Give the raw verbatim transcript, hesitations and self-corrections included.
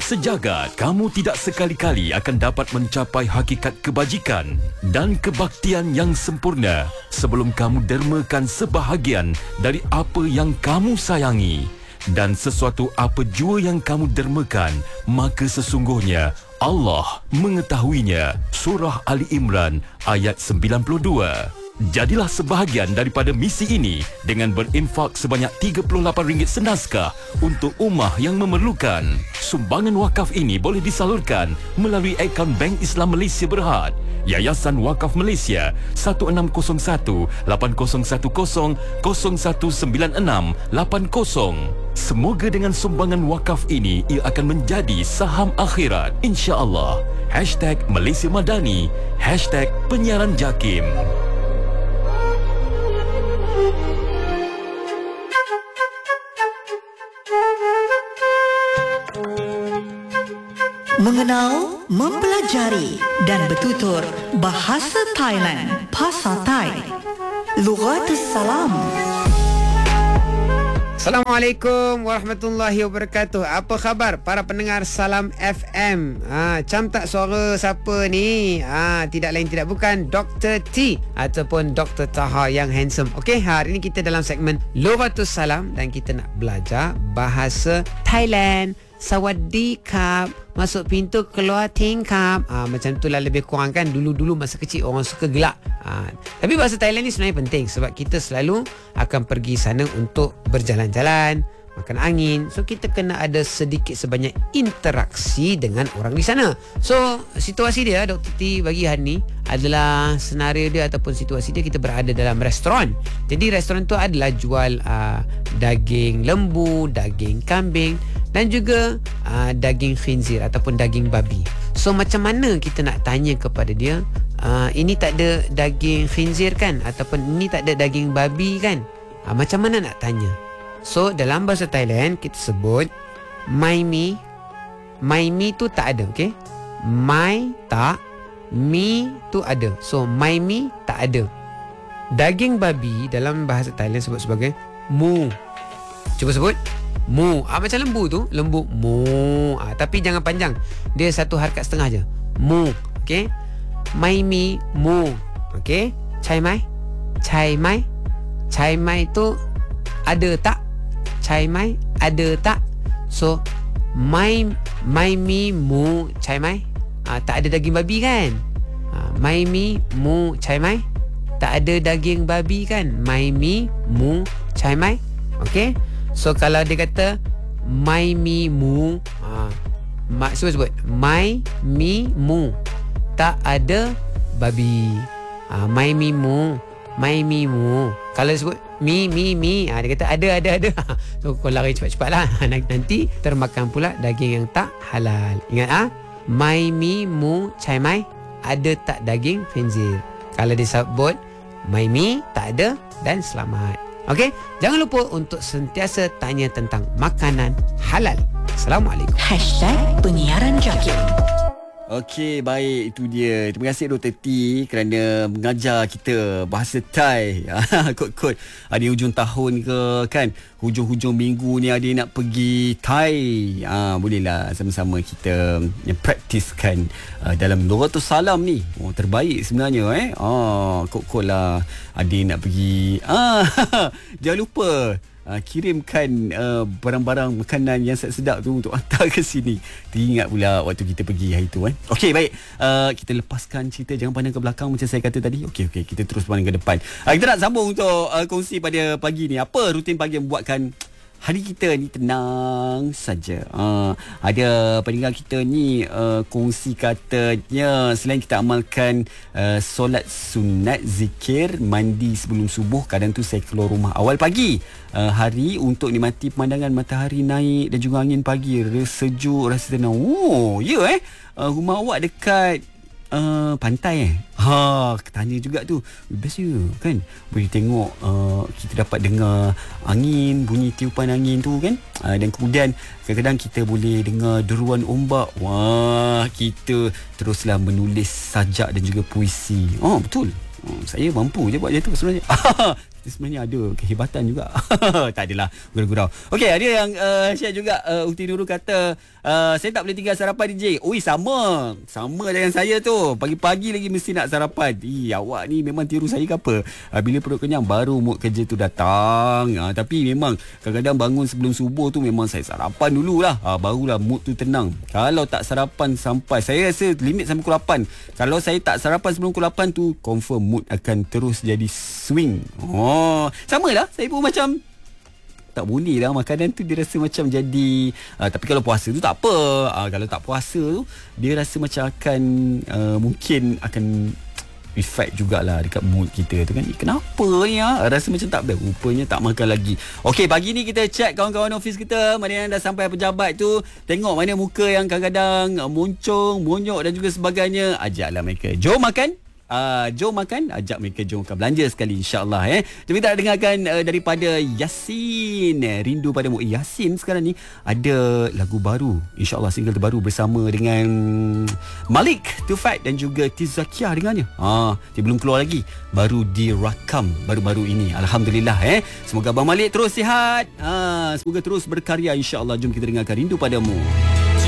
Sejagat kamu tidak sekali-kali akan dapat mencapai hakikat kebajikan dan kebaktian yang sempurna sebelum kamu dermakan sebahagian dari apa yang kamu sayangi. Dan sesuatu apa jua yang kamu dermakan, maka sesungguhnya Allah mengetahuinya. Surah Ali Imran ayat sembilan puluh dua. Jadilah sebahagian daripada misi ini dengan berinfak sebanyak tiga puluh lapan ringgit senaskah untuk ummah yang memerlukan. Sumbangan wakaf ini boleh disalurkan melalui akaun Bank Islam Malaysia Berhad, Yayasan Wakaf Malaysia satu enam kosong satu lapan kosong satu kosong kosong satu sembilan enam lapan kosong. Semoga dengan sumbangan wakaf ini ia akan menjadi saham akhirat, insya-Allah. Hashtag Malaysia Madani, Hashtag Penyiaran Jakim. Mengenal, mempelajari dan bertutur bahasa Thailand, Pasar Thai. Lughatus Salam. Assalamualaikum warahmatullahi wabarakatuh. Apa khabar para pendengar Salam F M? Ha, cam tak suara siapa ni? Ha, tidak lain tidak bukan Doktor T ataupun Doktor Taha yang handsome. Okey, hari ini kita dalam segmen Lughatus Salam dan kita nak belajar bahasa Thailand. Sawadee kap, masuk pintu keluar tingkap. Ah, macam itulah lebih kurang kan. Dulu-dulu masa kecil orang suka gelak. Ah, tapi bahasa Thailand ni sebenarnya penting sebab kita selalu akan pergi sana untuk berjalan-jalan, makan angin. So kita kena ada sedikit sebanyak interaksi dengan orang di sana. So situasi dia Doktor T bagi hari ni adalah senario dia ataupun situasi dia, kita berada dalam restoran. Jadi restoran tu adalah jual uh, daging lembu, daging kambing dan juga uh, daging khinzir ataupun daging babi. So macam mana kita nak tanya kepada dia, uh, ini tak ada daging khinzir kan, ataupun ini tak ada daging babi kan? Uh, macam mana nak tanya? So dalam bahasa Thailand kita sebut mai mi. Mai mi tu tak ada, okey? Mai tak, mi tu ada. So mai mi tak ada. Daging babi dalam bahasa Thailand sebut sebagai mu. Cuba sebut mu. Ah, macam lembu tu, lembu mu. Ah, tapi jangan panjang. Dia satu harakat setengah je. Mu, okey? Mai mi mu. Okey? Chai mai? Chai mai? Chai mai tu ada tak? Chai mai ada tak? So mai mai mi mu chai mai. Ah, tak ada daging babi kan? Ah, mai mi mu chai mai. Tak ada daging babi kan? Mai mi mu chai mai. Okey? So kalau dia kata mai mi mu, ah, mak sebut sebut mai mi mu. Tak ada babi. Ah, mai mi mu, mai mi mu. Kalau sebut mi mi mi, ah, dia kata ada ada ada. So kau lari cepat-cepat lah. Nanti termakan pula daging yang tak halal. Ingat ah, mai mi mu chai mai. Ada tak daging khinzir? Kalau disebut mai mi, tak ada dan selamat. Okey, jangan lupa untuk sentiasa tanya tentang makanan halal. Assalamualaikum. Hashtag Penyiaran Jakim. Okey, baik, itu dia. Terima kasih Doktor T kerana mengajar kita bahasa Thai. Kot-kot ada hujung tahun ke kan, hujung-hujung minggu ni ada nak pergi Thai. Ah, bolehlah sama-sama kita yang praktiskan uh, dalam Lughatus Salam ni. Oh, terbaik sebenarnya eh. Ah, kot-kot lah ada nak pergi. Ah, jangan lupa Uh, kirimkan uh, barang-barang makanan yang sedap tu untuk hantar ke sini. Teringat pula waktu kita pergi hari tu eh. Okey, baik. Uh, kita lepaskan cerita, jangan pandang ke belakang macam saya kata tadi. Okey, okey, kita terus pandang ke depan. Uh, kita nak sambung untuk uh, kongsi pada pagi ni. Apa rutin pagi yang buatkan hari kita ni tenang saja. Uh, ada pendengar kita ni uh, kongsi katanya selain kita amalkan uh, solat sunat, zikir, mandi sebelum subuh, kadang tu saya keluar rumah awal pagi uh, hari untuk nikmati pemandangan matahari naik dan juga angin pagi. Sejuk, rasa tenang. Oh, ya eh. Uh, rumah awak dekat Uh, pantai eh. Ha, tanya juga tu. Best je kan. Boleh tengok uh, kita dapat dengar angin, bunyi tiupan angin tu kan. Uh, dan kemudian kadang-kadang kita boleh dengar deruan ombak. Wah, kita teruslah menulis sajak dan juga puisi. Oh, betul. Oh, saya mampu je buat macam tu sebenarnya. Kita kita sebenarnya ada kehebatan juga. Tak adalah, gurau-gurau. Okey, ada yang uh, share juga, uh, Ukti Nurul kata, uh, saya tak boleh tinggal sarapan D J. Oi, sama. Sama dengan saya tu. Pagi-pagi lagi mesti nak sarapan. Ih, awak ni memang tiru saya ke apa? Uh, bila perut kenyang baru mood kerja tu datang. Uh, tapi memang kadang-kadang bangun sebelum subuh tu memang saya sarapan dululah. Uh, barulah mood tu tenang. Kalau tak sarapan sampai, saya rasa limit sampai pukul lapan. Kalau saya tak sarapan sebelum pukul lapan tu, confirm mood akan terus jadi swing. Oh, sama lah. Saya pun macam tak boleh lah makanan tu dia rasa macam jadi uh, tapi kalau puasa tu tak apa. Uh, kalau tak puasa tu dia rasa macam akan uh, mungkin akan effect jugalah dekat mood kita tu kan. Eh, kenapa ni ah? Rasa macam tak best. Rupanya tak makan lagi. Okey, pagi ni kita check kawan-kawan office kita, mana yang dah sampai pejabat tu, tengok mana muka yang kadang-kadang moncong, monyok dan juga sebagainya. Ajaklah mereka, jom makan. Uh, jom makan, ajak mereka jom makan, belanja sekali insya-Allah eh. Jom kita dengarkan uh, daripada Yasin, Rindu Padamu. Eh, Yasin sekarang ni ada lagu baru, insya-Allah single terbaru bersama dengan Malik Tufat dan juga Tizakia dengannya. Ah, dia belum keluar lagi, baru dirakam baru-baru ini. Alhamdulillah eh. Semoga Abang Malik terus sihat. Ah, semoga terus berkarya insya-Allah. Jom kita dengarkan Rindu Padamu.